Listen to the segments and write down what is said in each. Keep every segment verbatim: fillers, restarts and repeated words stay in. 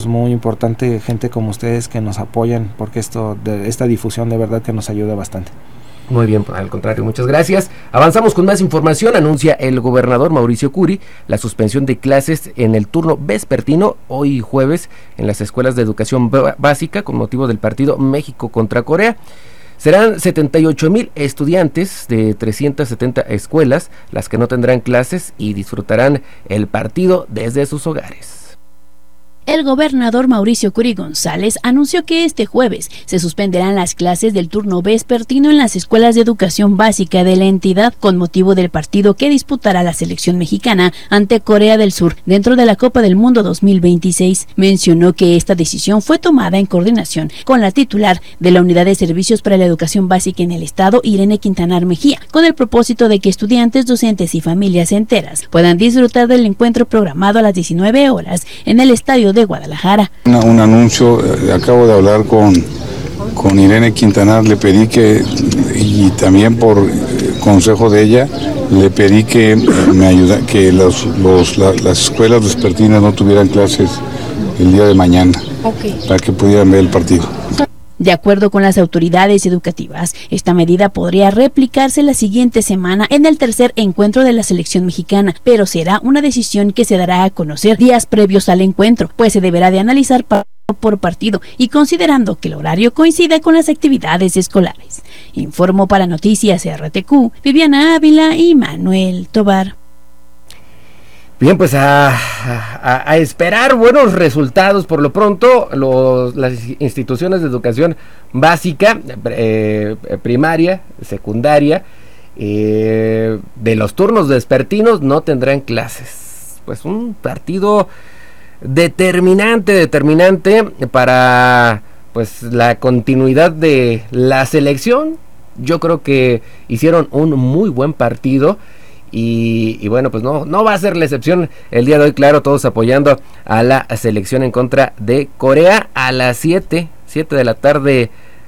muy importante gente como ustedes que nos apoyan, porque esto de esta difusión de verdad que nos ayuda bastante. Muy bien, al contrario, muchas gracias. Avanzamos con más información. Anuncia el gobernador Mauricio Curi la suspensión de clases en el turno vespertino hoy jueves en las escuelas de educación b- básica con motivo del partido México contra Corea. Serán setenta y ocho mil estudiantes de trescientas setenta escuelas las que no tendrán clases y disfrutarán el partido desde sus hogares. El gobernador Mauricio Curi González anunció que este jueves se suspenderán las clases del turno vespertino en las escuelas de educación básica de la entidad con motivo del partido que disputará la selección mexicana ante Corea del Sur dentro de la Copa del Mundo dos mil veintiséis. Mencionó que esta decisión fue tomada en coordinación con la titular de la Unidad de Servicios para la Educación Básica en el Estado, Irene Quintanar Mejía, con el propósito de que estudiantes, docentes y familias enteras puedan disfrutar del encuentro programado a las diecinueve horas en el estadio de Guadalajara. Una, un anuncio, eh, acabo de hablar con, con Irene Quintanar, le pedí que, y también por eh, consejo de ella, le pedí que eh, me ayuda, que los, los, la, las escuelas vespertinas no tuvieran clases el día de mañana, okay, para que pudieran ver el partido. De acuerdo con las autoridades educativas, esta medida podría replicarse la siguiente semana en el tercer encuentro de la selección mexicana, pero será una decisión que se dará a conocer días previos al encuentro, pues se deberá de analizar partido por partido y considerando que el horario coincide con las actividades escolares. Informó para Noticias R T Q, Viviana Ávila y Manuel Tobar. Bien, pues a, a, a esperar buenos resultados. Por lo pronto, los, las instituciones de educación básica, eh, primaria, secundaria, eh, de los turnos vespertinos no tendrán clases. Pues un partido determinante, determinante para pues la continuidad de la selección. Yo creo que hicieron un muy buen partido. Y, y bueno, pues no, no va a ser la excepción el día de hoy, claro, todos apoyando a la selección en contra de Corea a las siete de la tarde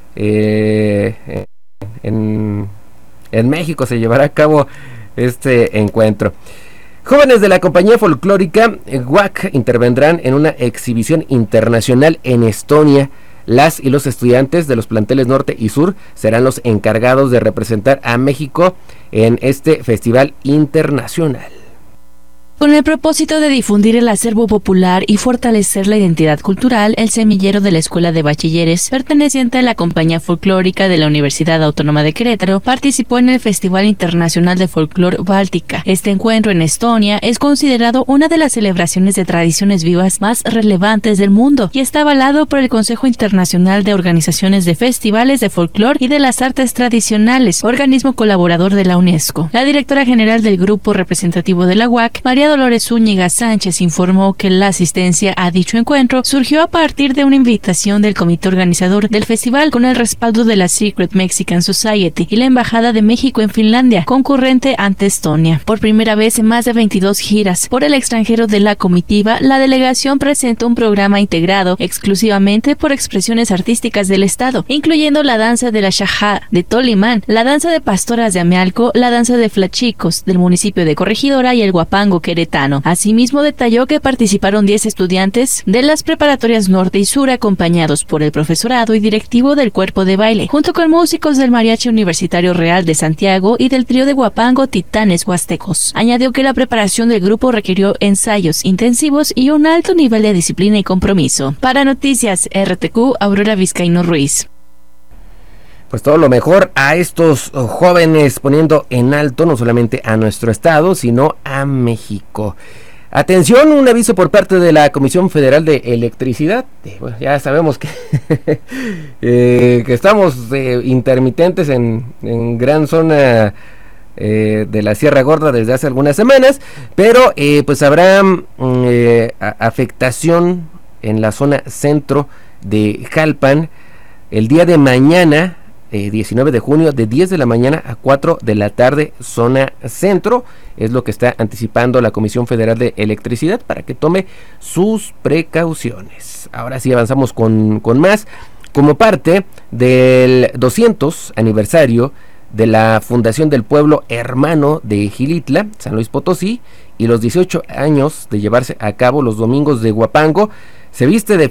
eh, en, en México se llevará a cabo este encuentro. Jóvenes de la compañía folclórica W A C intervendrán en una exhibición internacional en Estonia. Las y los estudiantes de los planteles norte y sur serán los encargados de representar a México en este festival internacional. Con el propósito de difundir el acervo popular y fortalecer la identidad cultural, el semillero de la Escuela de Bachilleres, perteneciente a la Compañía Folclórica de la Universidad Autónoma de Querétaro, participó en el Festival Internacional de Folclor Báltica. Este encuentro en Estonia es considerado una de las celebraciones de tradiciones vivas más relevantes del mundo y está avalado por el Consejo Internacional de Organizaciones de Festivales de Folclor y de las Artes Tradicionales, organismo colaborador de la UNESCO. La directora general del grupo representativo de la U A C, María Dolores Zúñiga Sánchez, informó que la asistencia a dicho encuentro surgió a partir de una invitación del comité organizador del festival con el respaldo de la Secret Mexican Society y la Embajada de México en Finlandia, concurrente ante Estonia. Por primera vez en más de veintidós giras por el extranjero de la comitiva, la delegación presentó un programa integrado exclusivamente por expresiones artísticas del estado, incluyendo la danza de la Shajá de Tolimán, la danza de pastoras de Amealco, la danza de flachicos del municipio de Corregidora y el guapango queretano. Asimismo, detalló que participaron diez estudiantes de las preparatorias norte y sur, acompañados por el profesorado y directivo del cuerpo de baile, junto con músicos del Mariachi Universitario Real de Santiago y del trío de guapango Titanes Huastecos. Añadió que la preparación del grupo requirió ensayos intensivos y un alto nivel de disciplina y compromiso. Para Noticias R T Q, Aurora Vizcaíno Ruiz. Pues todo lo mejor a estos jóvenes, poniendo en alto no solamente a nuestro estado, sino a México. Atención, un aviso por parte de la Comisión Federal de Electricidad. Eh, bueno, ya sabemos que, eh, que estamos eh, intermitentes en, en gran zona eh, de la Sierra Gorda desde hace algunas semanas, pero eh, pues habrá eh, afectación en la zona centro de Jalpan el día de mañana, Eh, diecinueve de junio, de diez de la mañana a cuatro de la tarde, zona centro. Es lo que está anticipando la Comisión Federal de Electricidad para que tome sus precauciones. Ahora sí avanzamos con, con más. Como parte del doscientos aniversario de la Fundación del Pueblo Hermano de Xilitla, San Luis Potosí, y los dieciocho años de llevarse a cabo los domingos de Guapango, se viste de